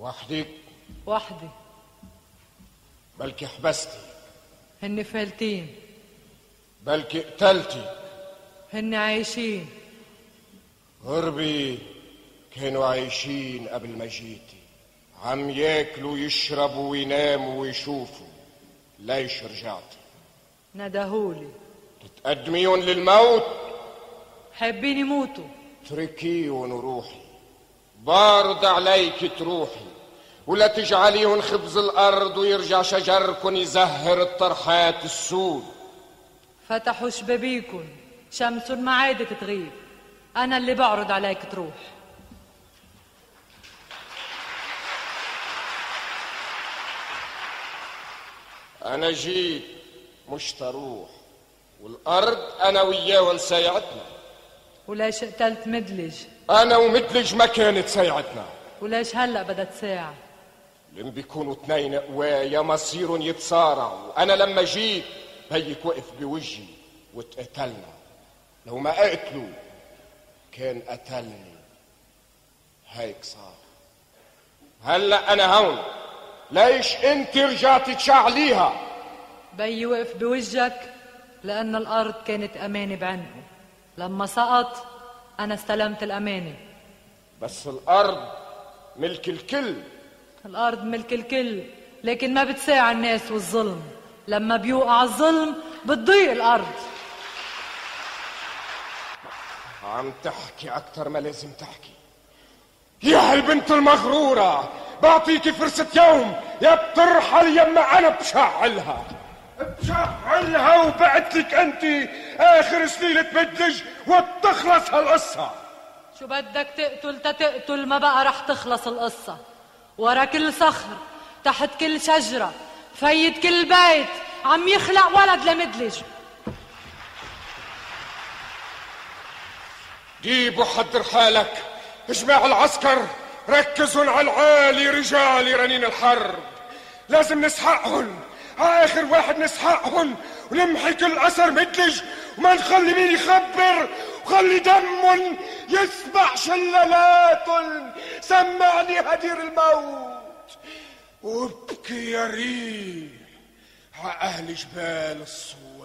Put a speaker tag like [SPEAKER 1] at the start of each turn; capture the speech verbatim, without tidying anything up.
[SPEAKER 1] وحدك؟
[SPEAKER 2] وحدي.
[SPEAKER 1] بلكي حبستي.
[SPEAKER 2] هن فالتين.
[SPEAKER 1] بلكي قتلتي.
[SPEAKER 2] هن عايشين.
[SPEAKER 1] غربي كانوا عايشين قبل ما جيتي، عم ياكلوا يشربوا ويناموا ويشوفوا. ليش رجعتي؟
[SPEAKER 2] ندهولي.
[SPEAKER 1] تتقدميهم للموت؟
[SPEAKER 2] حابين يموتوا.
[SPEAKER 1] تركيهم وروحي، بارد عليك تروحي، ولا تجعليهم خبز الأرض ويرجع شجركن يزهر الطرحات السود.
[SPEAKER 2] فتحوا شبابيكن، شمس ما عادت تغيب، أنا اللي بعرض عليك تروح.
[SPEAKER 1] أنا جيت مش تروح، والأرض أنا وياهن سايعتنا.
[SPEAKER 2] وليش قتلت مدلج؟
[SPEAKER 1] أنا ومدلج ما كانت سايعتنا.
[SPEAKER 2] وليش هلأ بدها تساعد؟
[SPEAKER 1] لم بيكونوا اتنين قوايا مصيرهم يتصارعوا. أنا لما جيت بيك وقف بوجهي واتقتلنا. لو ما قتلوا كان قتلني. هيك صار. هلأ أنا هون، ليش انت رجعتي تشعليها؟
[SPEAKER 2] بيي وقف بوجهك لأن الأرض كانت أمانة بعنقه. لما سقط أنا استلمت الأمانة.
[SPEAKER 1] بس الأرض ملك الكل.
[SPEAKER 2] الأرض ملك الكل، لكن ما بتساع الناس والظلم. لما بيوقع الظلم بتضيق الأرض.
[SPEAKER 1] عم تحكي أكتر ما لازم تحكي. يا هالبنت المغرورة، بعطيكي فرصة يوم يا بترحل يما أنا بشعلها. بشعلها وبعتلك أنت آخر سليلة مدلج وبتخلص هالقصة.
[SPEAKER 2] شو بدك تقتل تتقتل، ما بقى رح تخلص القصة. ورا كل صخر، تحت كل شجرة، فايد كل بيت عم يخلق ولد لمدلج.
[SPEAKER 1] جيب وحضر حالك، اجمع العسكر، ركزوا على العالي رجال رنين الحرب. لازم نسحقهم، آخر واحد نسحقهم ونمحي كل أثر مدلج، وما نخلي مين يخبر، وخلي دمهم يسبح شلالاتهم. سمعني هدير الموت، وابكي يا ريح ع أهل جبال الصور.